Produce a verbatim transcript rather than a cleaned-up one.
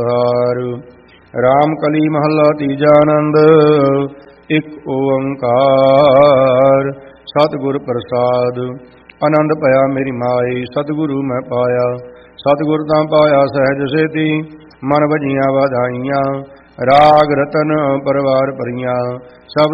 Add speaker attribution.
Speaker 1: ਰਾਮ ਕਲੀ ਮਹੱਲਾ ਤੀਜਾ। ਆਨੰਦ ਇੱਕ ਓੰਕਾਰ ਸਤਿਗੁਰ ਪ੍ਰਸਾਦ। ਆਨੰਦ ਭਇਆ ਮੇਰੀ ਮਾਈ ਸਤਿਗੁਰੂ ਮੈਂ ਪਾਇਆ। ਸਤਿਗੁਰ ਤਾਂ ਪਾਇਆ ਸਹਿਜ ਸੇਤੀ ਮਨ ਵਜੀਆਂ ਵਧਾਈਆਂ। ਰਾਗ ਰਤਨ ਪਰਵਾਰ ਭਰੀਆਂ ਸਭ